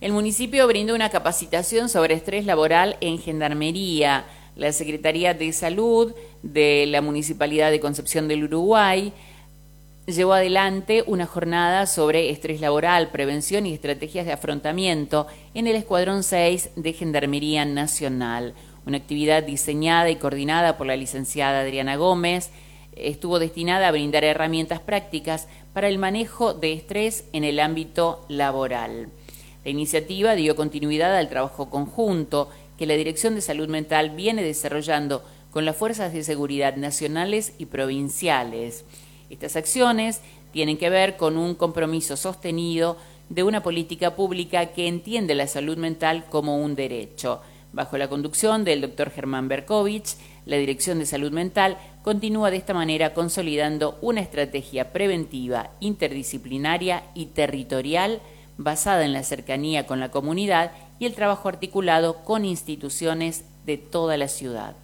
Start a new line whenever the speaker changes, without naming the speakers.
El municipio brindó una capacitación sobre estrés laboral en Gendarmería. La Secretaría de Salud de la Municipalidad de Concepción del Uruguay llevó adelante una jornada sobre estrés laboral, prevención y estrategias de afrontamiento en el Escuadrón 6 de Gendarmería Nacional. Una actividad diseñada y coordinada por la licenciada Adriana Gómez estuvo destinada a brindar herramientas prácticas para el manejo de estrés en el ámbito laboral. La iniciativa dio continuidad al trabajo conjunto que la Dirección de Salud Mental viene desarrollando con las fuerzas de seguridad nacionales y provinciales. Estas acciones tienen que ver con un compromiso sostenido de una política pública que entiende la salud mental como un derecho. Bajo la conducción del Dr. Germán Berkovich, la Dirección de Salud Mental continúa de esta manera consolidando una estrategia preventiva, interdisciplinaria y territorial basada en la cercanía con la comunidad y el trabajo articulado con instituciones de toda la ciudad.